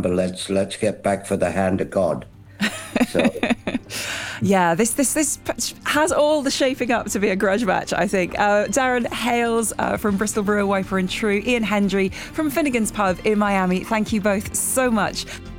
remember, let's get back for the hand of God. So. Yeah, this has all the shaping up to be a grudge match, I think. Darren Hales from Bristol Brewer, Wiper and True, Ian Hendry from Finnegan's Pub in Miami. Thank you both so much.